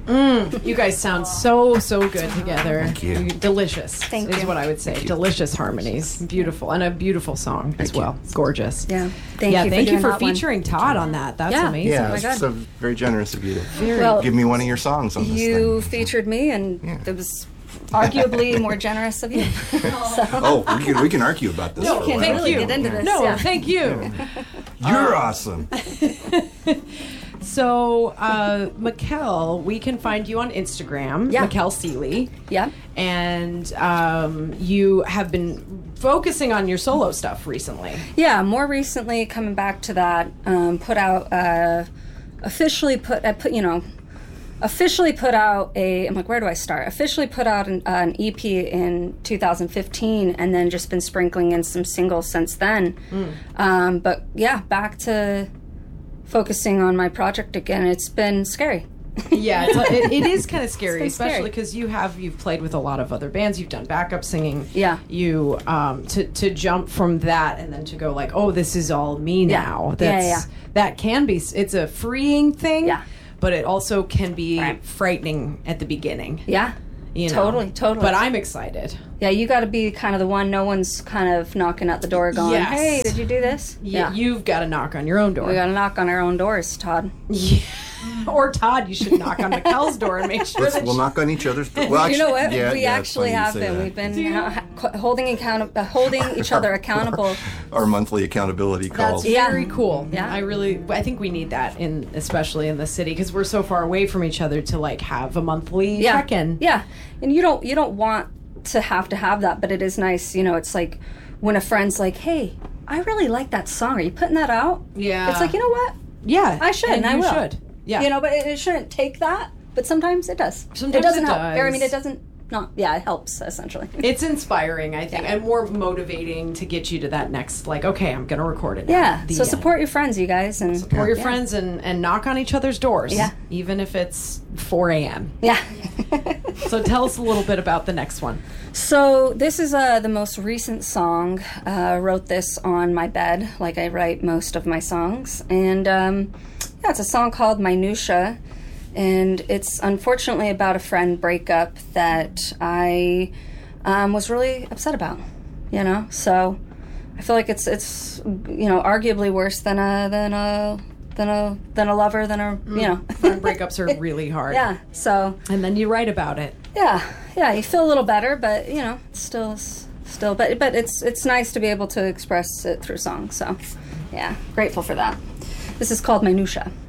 You guys sound so good together. Thank you. Delicious. Thank is you. what I would say. Delicious harmonies. Beautiful. And a beautiful song as well. Gorgeous. Yeah. Thank you. Thank you for doing that one. featuring Todd on that. That's Yeah. amazing. Yeah, my it's God. so very generous of you to Well, give me one of your songs on this You thing. featured me, and Yeah. it was arguably more generous of you. Oh, we can argue about this No, for a while. thank really you. get into this. No, yeah. thank you. You're awesome. So, Mikkel, we can find you on Instagram, Yeah. Mikkel Seeley. Yeah. And you have been focusing on your solo stuff recently. Yeah, more recently, coming back to that, put out officially put out a. I'm like, where do I start? Officially put out an EP in 2015, and then just been sprinkling in some singles since then. But yeah, back to focusing on my project again. It's been scary. Yeah, it is kind of scary, been especially scary. because you've played with a lot of other bands. You've done backup singing. Yeah. You to jump from that and then to go like, oh, this is all me now. That can be. It's a freeing thing. Yeah. But it also can be Right. frightening at the beginning. Yeah. You know? Totally. But I'm excited. Yeah, you got to be kind of the one. No one's kind of knocking at the door, going, Yes. "Hey, did you do this?" You've got to knock on your own door. We got to knock on our own doors, Todd. Yeah. Or Todd, you should knock on Mikkel's door and make sure that We'll knock on each other's door. Well, You know what? yeah, we yeah, actually it's funny you have say been. that. We've been holding each other accountable. Our monthly accountability calls. That's Yeah. very cool. Yeah. I think we need that especially in the city because we're so far away from each other to like have a monthly check-in. Yeah, and you don't want to have that, but it is nice. It's like when a friend's like, "Hey, I really like that song. Are you putting that out?" Yeah. It's like, you know what? Yeah. I should, and I you will. should. Yeah. But it shouldn't take that. But sometimes it does. Sometimes it doesn't it help. does. Or, I mean, it doesn't. Not. Yeah, it helps essentially. It's inspiring, I think, Yeah. and more motivating to get you to that next, like, okay, I'm going to record it now. Yeah. The So end. support your friends, you guys, and Support your friends and knock on each other's doors. Yeah. Even if it's 4 a.m. Yeah. So tell us a little bit about the next one. So this is the most recent song. Wrote this on my bed, like I write most of my songs, and it's a song called Minutia, and it's unfortunately about a friend breakup that I was really upset about. So I feel like it's arguably worse than a lover than a Friend breakups are really hard. yeah. So And then you write about it. yeah, you feel a little better, but still, but it's nice to be able to express it through song. So, yeah, grateful for that. This is called Minutia.